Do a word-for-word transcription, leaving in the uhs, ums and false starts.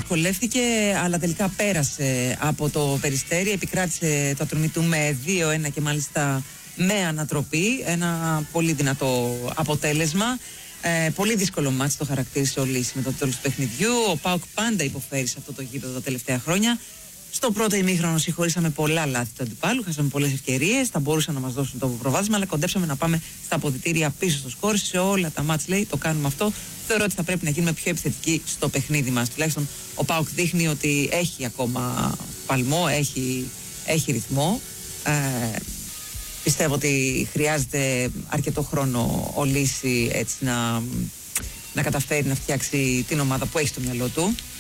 δυσκολεύτηκε, αλλά τελικά πέρασε από το Περιστέρι. Επικράτησε το ατρομή του με δύο ένα και μάλιστα με ανατροπή. Ένα πολύ δυνατό αποτέλεσμα. Ε, πολύ δύσκολο μάτς, το χαρακτήρισε ο Λύση με το τέλος του παιχνιδιού. Ο ΠΑΟΚ πάντα υποφέρει σε αυτό το γήπεδο τα τελευταία χρόνια. Στο πρώτο ημίχρονο συγχωρήσαμε πολλά λάθη του αντιπάλου, χάσαμε πολλές ευκαιρίες, θα μπορούσαν να μας δώσουν το προβάδισμα, αλλά κοντέψαμε να πάμε στα αποδυτήρια πίσω στο σκορ. Σε όλα τα μάτς, λέει, το κάνουμε αυτό. Θεωρώ ότι θα πρέπει να γίνουμε πιο επιθετικοί στο παιχνίδι μας. Τουλάχιστον ο ΠΑΟΚ δείχνει ότι έχει ακόμα παλμό, έχει, έχει ρυθμό. Ε, πιστεύω ότι χρειάζεται αρκετό χρόνο ο Λύση έτσι να, να καταφέρει να φτιάξει την ομάδα που έχει στο μυαλό του.